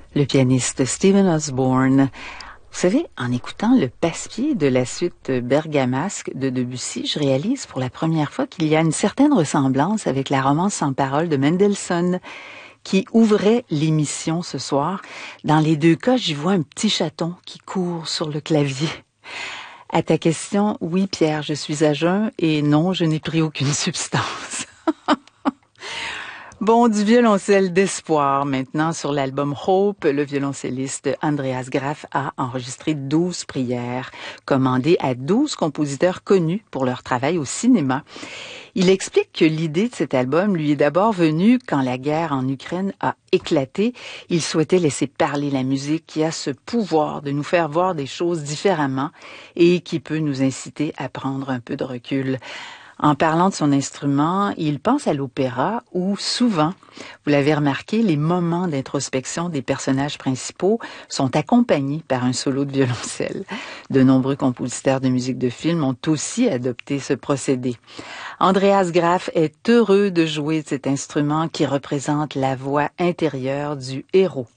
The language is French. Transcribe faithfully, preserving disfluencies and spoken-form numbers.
Le pianiste Stephen Osborne. Vous savez, en écoutant le passe-pied de la suite bergamasque de Debussy, je réalise pour la première fois qu'il y a une certaine ressemblance avec la romance sans parole de Mendelssohn qui ouvrait l'émission ce soir. Dans les deux cas, j'y vois un petit chaton qui court sur le clavier. À ta question, oui Pierre, je suis à jeun et non, je n'ai pris aucune substance. Bon, du violoncelle d'espoir. Maintenant, sur l'album Hope, le violoncelliste Andreas Graff a enregistré douze prières, commandées à douze compositeurs connus pour leur travail au cinéma. Il explique que l'idée de cet album lui est d'abord venue quand la guerre en Ukraine a éclaté. Il souhaitait laisser parler la musique qui a ce pouvoir de nous faire voir des choses différemment et qui peut nous inciter à prendre un peu de recul. En parlant de son instrument, il pense à l'opéra où souvent, vous l'avez remarqué, les moments d'introspection des personnages principaux sont accompagnés par un solo de violoncelle. De nombreux compositeurs de musique de film ont aussi adopté ce procédé. Andreas Graff est heureux de jouer cet instrument qui représente la voix intérieure du héros.